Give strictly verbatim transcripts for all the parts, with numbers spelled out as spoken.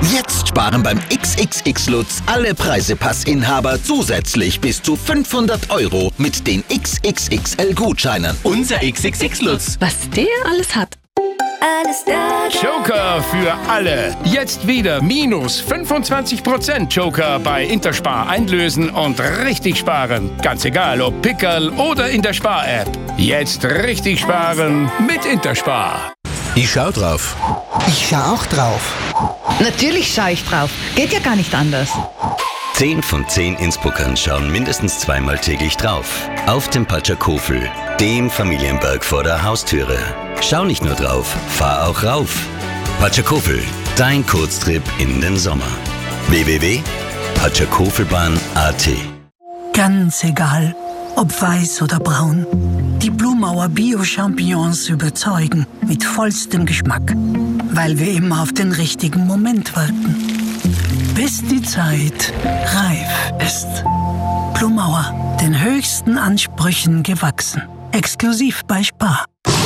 Jetzt sparen beim X X X Lutz alle Preisepassinhaber zusätzlich bis zu fünfhundert Euro mit den X X X L-Gutscheinen. Unser X X X Lutz. Was der alles hat. Alles da. Joker für alle. Jetzt wieder minus fünfundzwanzig Prozent Joker bei Interspar einlösen und richtig sparen. Ganz egal, ob Pickerl oder in der Spar-App. Jetzt richtig sparen mit Interspar. Ich schau drauf. Ich schau auch drauf. Natürlich schaue ich drauf. Geht ja gar nicht anders. Zehn von zehn Innsbruckern schauen mindestens zweimal täglich drauf. Auf dem Patschakofel, dem Familienberg vor der Haustüre. Schau nicht nur drauf, fahr auch rauf. Patschakofel, dein Kurztrip in den Sommer. w w w punkt patschakofelbahn punkt a t. Ganz egal, ob weiß oder braun. Die Blumauer Bio-Champignons überzeugen mit vollstem Geschmack, weil wir immer auf den richtigen Moment warten. Bis die Zeit reif ist. Blumauer, den höchsten Ansprüchen gewachsen. Exklusiv bei Spar.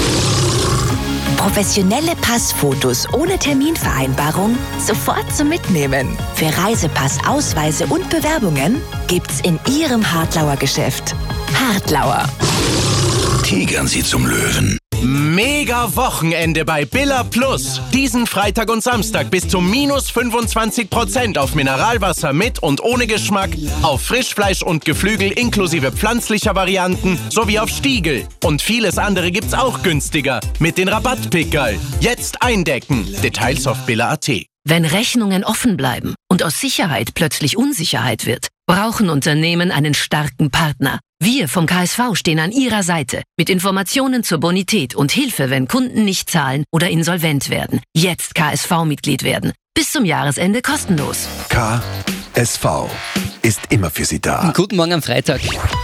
Professionelle Passfotos ohne Terminvereinbarung sofort zum Mitnehmen. Für Reisepass, Ausweise und Bewerbungen gibt's in Ihrem Hartlauer Geschäft. Hartlauer. Tigern Sie zum Löwen. Mega Wochenende bei Billa Plus. Diesen Freitag und Samstag bis zu minus fünfundzwanzig Prozent auf Mineralwasser mit und ohne Geschmack, auf Frischfleisch und Geflügel inklusive pflanzlicher Varianten sowie auf Stiegel. Und vieles andere gibt's auch günstiger mit den Rabattpickerl. Jetzt eindecken. Details auf billa punkt a t. Wenn Rechnungen offen bleiben und aus Sicherheit plötzlich Unsicherheit wird, brauchen Unternehmen einen starken Partner. Wir vom K S V stehen an Ihrer Seite mit Informationen zur Bonität und Hilfe, wenn Kunden nicht zahlen oder insolvent werden. Jetzt K S V-Mitglied werden. Bis zum Jahresende kostenlos. K S V ist immer für Sie da. Guten Morgen am Freitag.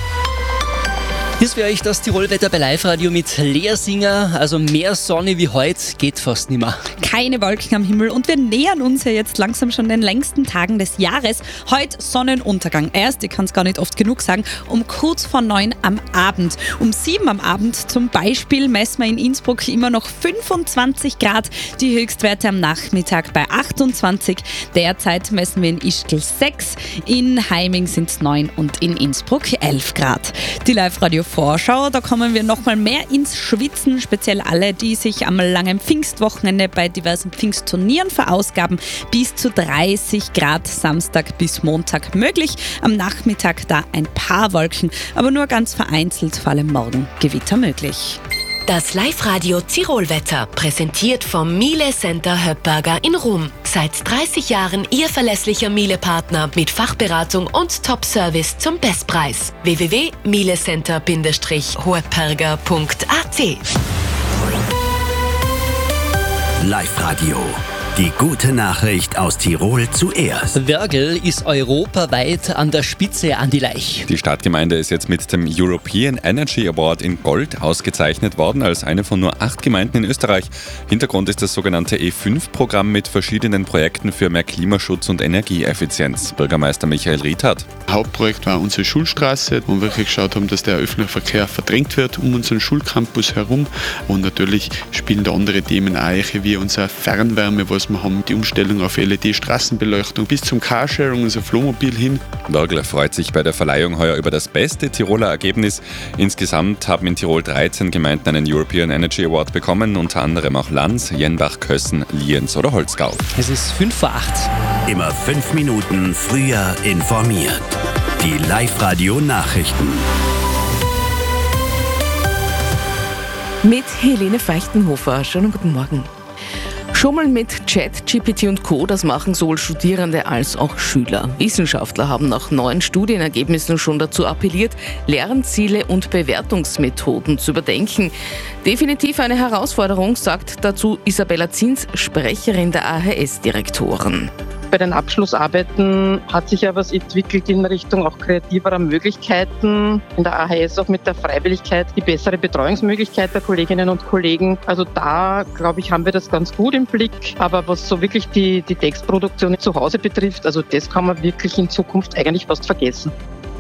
Hier ist für euch das Tirolwetter bei Live-Radio mit Lea Singer. Also mehr Sonne wie heute geht fast nicht mehr. Keine Wolken am Himmel und wir nähern uns ja jetzt langsam schon den längsten Tagen des Jahres. Heute Sonnenuntergang. Erst, ich kann es gar nicht oft genug sagen, um kurz vor neun am Abend. Um sieben am Abend zum Beispiel messen wir in Innsbruck immer noch fünfundzwanzig Grad. Die Höchstwerte am Nachmittag bei achtundzwanzig. Derzeit messen wir in Ischgl sechs, in Heiming sind es neun und in Innsbruck elf Grad. Die Live-Radio Vorschau, da kommen wir nochmal mehr ins Schwitzen, speziell alle, die sich am langen Pfingstwochenende bei diversen Pfingstturnieren verausgaben. Bis zu dreißig Grad Samstag bis Montag möglich. Am Nachmittag da ein paar Wolken, aber nur ganz vereinzelt, vor allem morgen Gewitter möglich. Das Live-Radio Tirolwetter, präsentiert vom Miele Center Höppberger in Rum. Seit dreißig Jahren Ihr verlässlicher Miele-Partner mit Fachberatung und Top-Service zum Bestpreis. w w w punkt mielecenter Bindestrich höppberger punkt a t. Live-Radio. Die gute Nachricht aus Tirol zuerst. Wörgl ist europaweit an der Spitze, Andi Leich. Die Stadtgemeinde ist jetzt mit dem European Energy Award in Gold ausgezeichnet worden, als eine von nur acht Gemeinden in Österreich. Hintergrund ist das sogenannte E fünf Programm mit verschiedenen Projekten für mehr Klimaschutz und Energieeffizienz. Bürgermeister Michael Riethardt. Hauptprojekt war unsere Schulstraße, wo wir wirklich geschaut haben, dass der öffentliche Verkehr verdrängt wird um unseren Schulcampus herum. Und natürlich spielen da andere Themen auch, wie unsere Fernwärme, was wir haben, die Umstellung auf L E D-Straßenbeleuchtung bis zum Carsharing, unser Flohmobil hin. Wörgl freut sich bei der Verleihung heuer über das beste Tiroler Ergebnis. Insgesamt haben in Tirol dreizehn Gemeinden einen European Energy Award bekommen, unter anderem auch Lanz, Jenbach, Kössen, Lienz oder Holzgau. Es ist fünf vor acht. Immer fünf Minuten früher informiert. Die Live-Radio-Nachrichten. Mit Helene Feichtenhofer. Schönen guten Morgen. Schummeln mit ChatGPT und Co., das machen sowohl Studierende als auch Schüler. Wissenschaftler haben nach neuen Studienergebnissen schon dazu appelliert, Lernziele und Bewertungsmethoden zu überdenken. Definitiv eine Herausforderung, sagt dazu Isabella Zins, Sprecherin der A H S-Direktoren. Bei den Abschlussarbeiten hat sich ja was entwickelt in Richtung auch kreativerer Möglichkeiten. In der A H S auch mit der Freiwilligkeit die bessere Betreuungsmöglichkeit der Kolleginnen und Kollegen. Also da, glaube ich, haben wir das ganz gut im Blick. Aber was so wirklich die, die Textproduktion zu Hause betrifft, also das kann man wirklich in Zukunft eigentlich fast vergessen.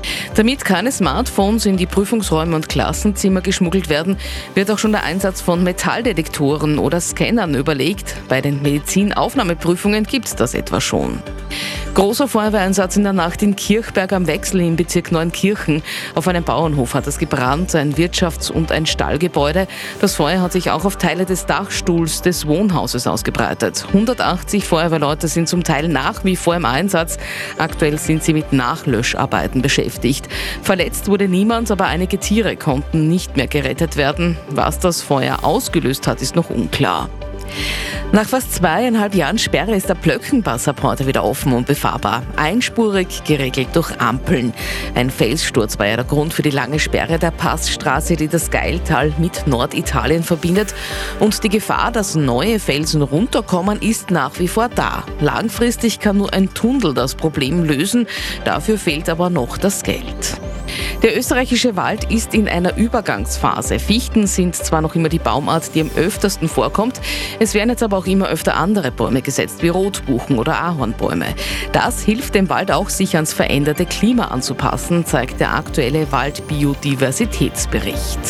Damit keine Smartphones in die Prüfungsräume und Klassenzimmer geschmuggelt werden, wird auch schon der Einsatz von Metalldetektoren oder Scannern überlegt. Bei den Medizinaufnahmeprüfungen gibt es das etwa schon. Großer Feuerwehreinsatz in der Nacht in Kirchberg am Wechsel im Bezirk Neunkirchen. Auf einem Bauernhof hat es gebrannt, ein Wirtschafts- und ein Stallgebäude. Das Feuer hat sich auch auf Teile des Dachstuhls des Wohnhauses ausgebreitet. hundertachtzig Feuerwehrleute sind zum Teil nach wie vor im Einsatz. Aktuell sind sie mit Nachlöscharbeiten beschäftigt. Verletzt wurde niemand, aber einige Tiere konnten nicht mehr gerettet werden. Was das Feuer ausgelöst hat, ist noch unklar. Nach fast zweieinhalb Jahren Sperre ist der Plöckenpass ab heute wieder offen und befahrbar. Einspurig, geregelt durch Ampeln. Ein Felssturz war ja der Grund für die lange Sperre der Passstraße, die das Gailtal mit Norditalien verbindet. Und die Gefahr, dass neue Felsen runterkommen, ist nach wie vor da. Langfristig kann nur ein Tunnel das Problem lösen. Dafür fehlt aber noch das Geld. Der österreichische Wald ist in einer Übergangsphase. Fichten sind zwar noch immer die Baumart, die am öftersten vorkommt, es werden jetzt aber auch immer öfter andere Bäume gesetzt, wie Rotbuchen oder Ahornbäume. Das hilft dem Wald auch, sich ans veränderte Klima anzupassen, zeigt der aktuelle Waldbiodiversitätsbericht.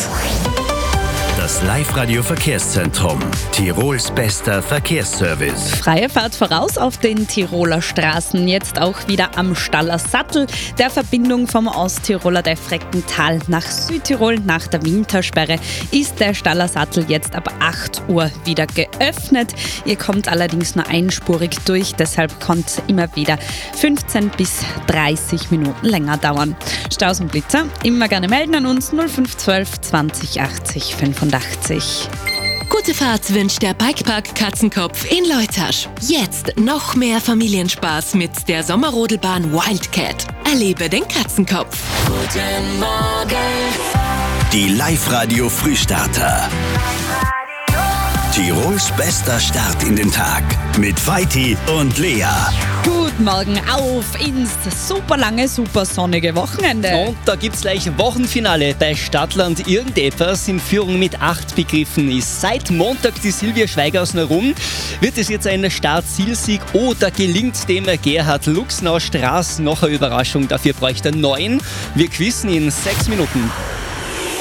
Das Live-Radio-Verkehrszentrum. Tirols bester Verkehrsservice. Freie Fahrt voraus auf den Tiroler Straßen. Jetzt auch wieder am Staller Sattel, der Verbindung vom Osttiroler Defreckental nach Südtirol. Nach der Wintersperre ist der Staller Sattel jetzt ab acht Uhr wieder geöffnet. Ihr kommt allerdings nur einspurig durch, deshalb kann es immer wieder fünfzehn bis dreißig Minuten länger dauern. Staus und Blitzer immer gerne melden an uns null fünf zwölf zwanzig achtzig fünfundachtzig. Gute Fahrt wünscht der Bikepark Katzenkopf in Leutasch. Jetzt noch mehr Familienspaß mit der Sommerrodelbahn Wildcat. Erlebe den Katzenkopf. Guten Morgen. Die Live-Radio Frühstarter. Tirols bester Start in den Tag mit Vaiti und Lea. Guten Morgen auf ins super lange, super sonnige Wochenende. Und da gibt's gleich Wochenfinale bei Stadtland irgendetwas. In Führung mit acht Begriffen ist seit Montag die Silvia Schweigausner rum. Wird es jetzt ein Start-Zielsieg oder gelingt dem Gerhard Luxnau Straß noch eine Überraschung? Dafür bräuchte er neun. Wir quizzen in sechs Minuten.